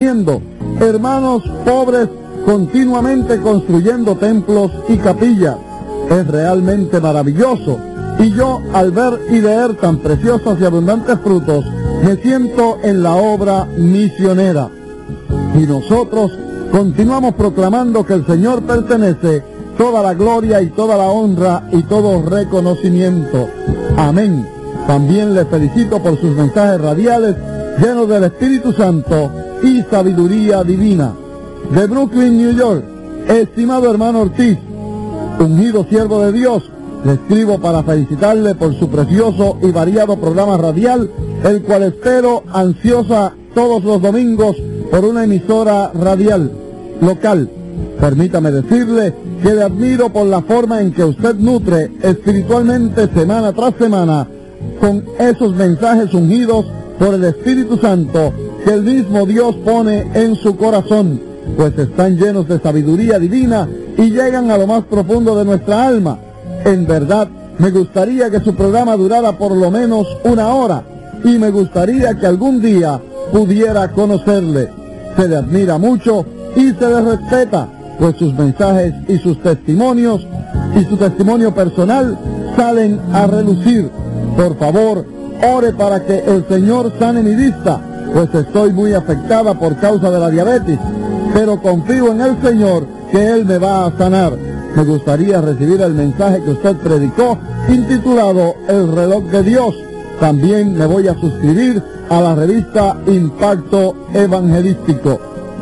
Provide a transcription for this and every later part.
reuniendo hermanos pobres continuamente construyendo templos y capillas. Es realmente maravilloso. Y yo, al ver y leer tan preciosos y abundantes frutos, me siento en la obra misionera. Y nosotros continuamos proclamando que el Señor pertenece toda la gloria y toda la honra y todo reconocimiento. Amén. También les felicito por sus mensajes radiales llenos del Espíritu Santo y sabiduría divina. De Brooklyn, New York, estimado hermano Ortiz, ungido siervo de Dios, le escribo para felicitarle por su precioso y variado programa radial, el cual espero ansiosa todos los domingos por una emisora radial local. Permítame decirle que le admiro por la forma en que usted nutre espiritualmente semana tras semana con esos mensajes ungidos por el Espíritu Santo que el mismo Dios pone en su corazón, pues están llenos de sabiduría divina y llegan a lo más profundo de nuestra alma. En verdad, me gustaría que su programa durara por lo menos 1 hora y me gustaría que algún día pudiera conocerle. Se le admira mucho y se le respeta, pues sus mensajes y sus testimonios y su testimonio personal salen a relucir. Por favor, ore para que el Señor sane mi vista, pues estoy muy afectada por causa de la diabetes, pero confío en el Señor que Él me va a sanar. Me gustaría recibir el mensaje que usted predicó, intitulado El reloj de Dios. También me voy a suscribir a la revista Impacto Evangelístico.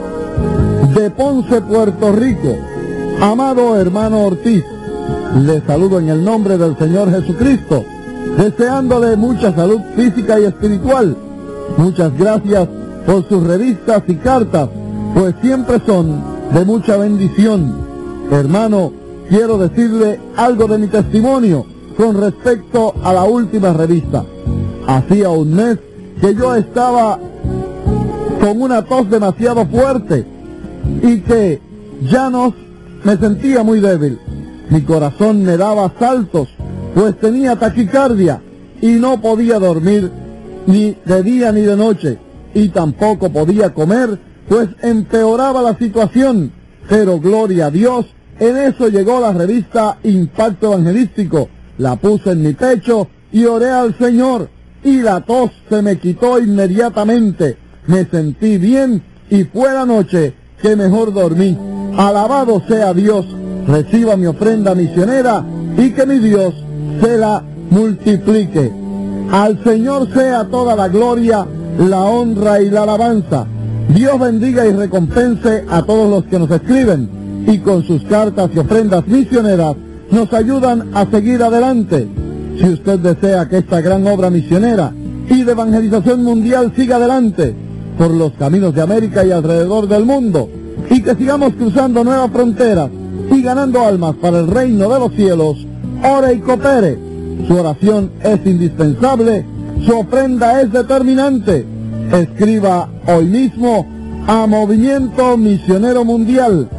De Ponce, Puerto Rico, amado hermano Ortiz, le saludo en el nombre del Señor Jesucristo, deseándole mucha salud física y espiritual. Muchas gracias por sus revistas y cartas, pues siempre son de mucha bendición. Hermano, quiero decirle algo de mi testimonio con respecto a la última revista. Hacía un mes que yo estaba con una tos demasiado fuerte y que ya no me sentía muy débil. Mi corazón me daba saltos, pues tenía taquicardia y no podía dormir ni de día ni de noche, y tampoco podía comer, pues empeoraba la situación. Pero gloria a Dios, en eso llegó la revista Impacto Evangelístico, la puse en mi pecho y oré al Señor, y la tos se me quitó inmediatamente. Me sentí bien y fue la noche que mejor dormí. Alabado sea Dios. Reciba mi ofrenda misionera y que mi Dios se la multiplique. Al Señor sea toda la gloria, la honra y la alabanza. Dios bendiga y recompense a todos los que nos escriben y con sus cartas y ofrendas misioneras nos ayudan a seguir adelante. Si usted desea que esta gran obra misionera y de evangelización mundial siga adelante por los caminos de América y alrededor del mundo, y que sigamos cruzando nuevas fronteras y ganando almas para el reino de los cielos, ore y coopere. Su oración es indispensable, su ofrenda es determinante. Escriba hoy mismo a Movimiento Misionero Mundial,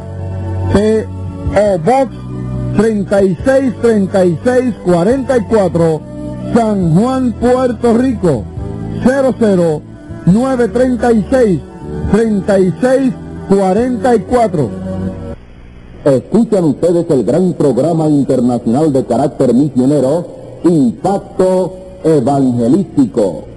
P.O. Box 363644, San Juan, Puerto Rico, 00936, 3644. Escuchan ustedes el gran programa internacional de carácter misionero, Impacto Evangelístico.